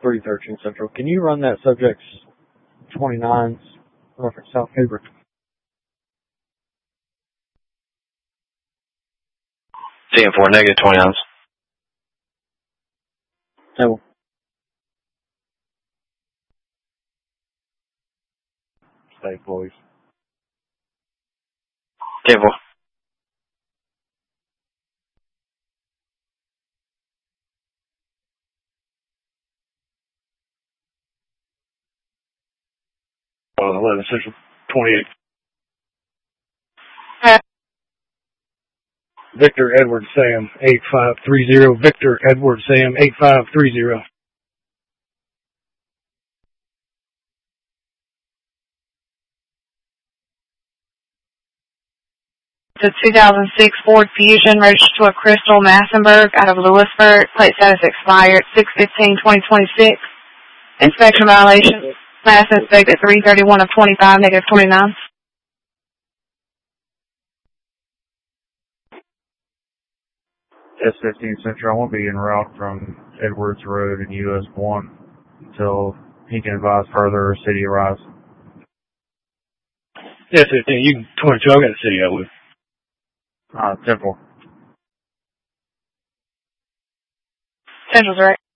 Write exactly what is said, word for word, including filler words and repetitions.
three thirteen Central. Can you run that subject's twenty-nines reference South Caber? ten four, negative twenty-nines. Table. Stay, please. ten four. Uh, eleven Central, twenty-eight. Victor Edward Sam, eight five three zero. Victor Edward Sam, eight five three zero. The two thousand six Ford Fusion registered to a Crystal Massenburg out of Lewisburg. Plate status expired six fifteen twenty twenty-six. Inspection violation. Last inspected three thirty-one of twenty-five, negative twenty-nine. S fifteen Central, I won't be en route from Edwards Road and U S one until he can advise further or city arrives. S fifteen, you can twenty-two, I got the city out with. Uh, Temple. Central's right.